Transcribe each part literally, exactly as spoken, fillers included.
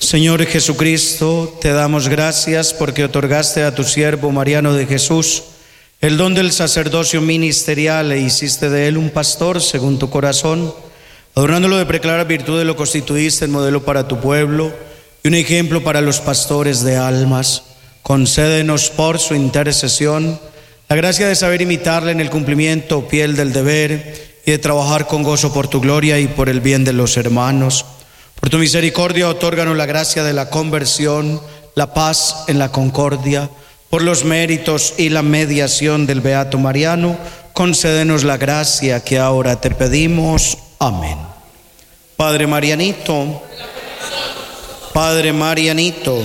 Señor Jesucristo, te damos gracias porque otorgaste a tu siervo Mariano de Jesús el don del sacerdocio ministerial e hiciste de él un pastor según tu corazón. Adornándolo de preclaras virtudes, lo constituiste en modelo para tu pueblo y un ejemplo para los pastores de almas. Concédenos por su intercesión la gracia de saber imitarle en el cumplimiento fiel del deber y de trabajar con gozo por tu gloria y por el bien de los hermanos. Por tu misericordia, otórganos la gracia de la conversión, la paz en la concordia. Por los méritos y la mediación del Beato Mariano, concédenos la gracia que ahora te pedimos. Amén. Padre Marianito, Padre Marianito,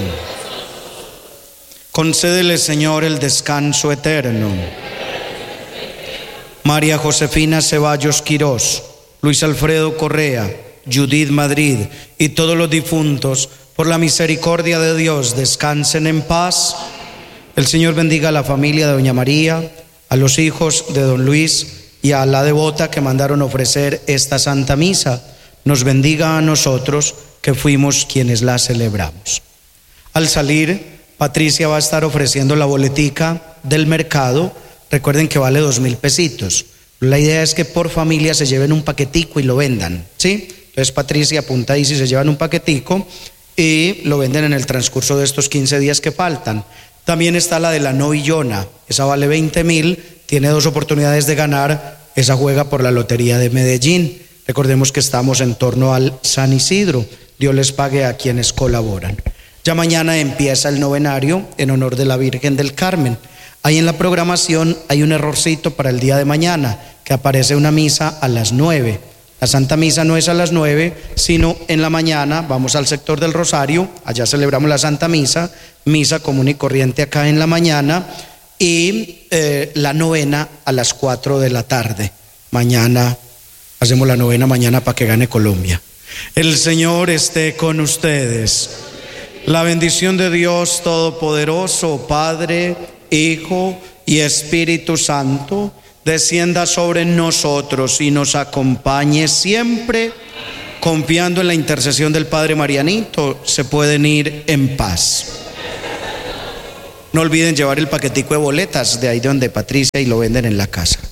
concédele, Señor, el descanso eterno. María Josefina Ceballos Quirós, Luis Alfredo Correa, Judith Madrid y todos los difuntos, por la misericordia de Dios, descansen en paz. El Señor bendiga a la familia de doña María, a los hijos de don Luis y a la devota que mandaron ofrecer esta Santa Misa. Nos bendiga a nosotros que fuimos quienes la celebramos. Al salir, Patricia va a estar ofreciendo la boletica del mercado. Recuerden que vale dos mil pesitos. La idea es que por familia se lleven un paquetico y lo vendan, ¿sí? Entonces Patricia apunta ahí si se llevan un paquetico y lo venden en el transcurso de estos quince días que faltan. También está la de la novillona, esa vale veinte mil, tiene dos oportunidades de ganar, esa juega por la Lotería de Medellín. Recordemos que estamos en torno al San Isidro, Dios les pague a quienes colaboran. Ya mañana empieza el novenario en honor de la Virgen del Carmen. Ahí en la programación hay un errorcito para el día de mañana, que aparece una misa a las nueve. La Santa Misa no es a las nueve, sino en la mañana. Vamos al sector del Rosario, allá celebramos la Santa Misa, misa común y corriente acá en la mañana, y eh, la novena a las cuatro de la tarde. Mañana, hacemos la novena mañana para que gane Colombia. El Señor esté con ustedes. La bendición de Dios Todopoderoso, Padre, Hijo y Espíritu Santo, descienda sobre nosotros y nos acompañe siempre. Confiando en la intercesión del Padre Marianito, se pueden ir en paz. No olviden llevar el paquetico de boletas de ahí donde Patricia y lo venden en la casa.